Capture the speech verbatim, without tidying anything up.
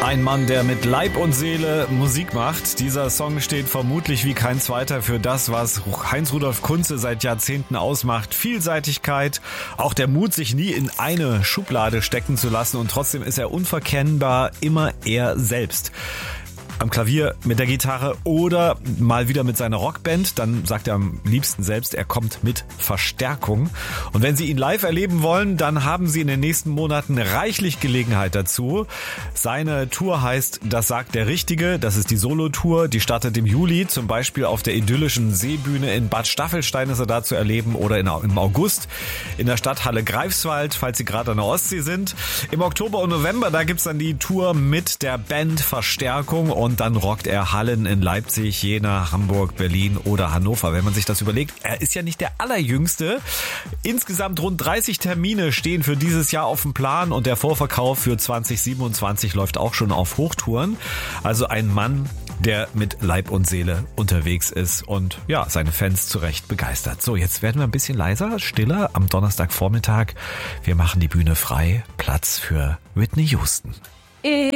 Ein Mann, der mit Leib und Seele Musik macht. Dieser Song steht vermutlich wie kein zweiter für das, was Heinz-Rudolf Kunze seit Jahrzehnten ausmacht. Vielseitigkeit, auch der Mut, sich nie in eine Schublade stecken zu lassen, und trotzdem ist er unverkennbar immer er selbst. Am Klavier, mit der Gitarre oder mal wieder mit seiner Rockband, dann sagt er am liebsten selbst, er kommt mit Verstärkung. Und wenn Sie ihn live erleben wollen, dann haben Sie in den nächsten Monaten reichlich Gelegenheit dazu. Seine Tour heißt Das sagt der Richtige, das ist die Solo-Tour, die startet im Juli, zum Beispiel auf der idyllischen Seebühne in Bad Staffelstein ist er da zu erleben oder in, im August in der Stadthalle Greifswald, falls Sie gerade an der Ostsee sind. Im Oktober und November, da gibt's dann die Tour mit der Band Verstärkung. Und dann rockt er Hallen in Leipzig, Jena, Hamburg, Berlin oder Hannover. Wenn man sich das überlegt, er ist ja nicht der Allerjüngste. Insgesamt rund dreißig Termine stehen für dieses Jahr auf dem Plan und der Vorverkauf für zwanzig siebenundzwanzig läuft auch schon auf Hochtouren. Also ein Mann, der mit Leib und Seele unterwegs ist und ja, seine Fans zu Recht begeistert. So, jetzt werden wir ein bisschen leiser, stiller am Donnerstagvormittag. Wir machen die Bühne frei, Platz für Whitney Houston.